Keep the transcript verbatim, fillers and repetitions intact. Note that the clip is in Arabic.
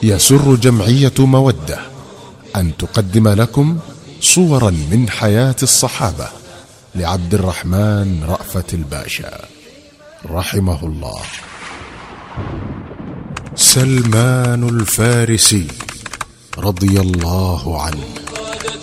يسر جمعية مودة أن تقدم لكم صورا من حياة الصحابة لعبد الرحمن رأفت الباشا رحمه الله. سلمان الفارسي رضي الله عنه.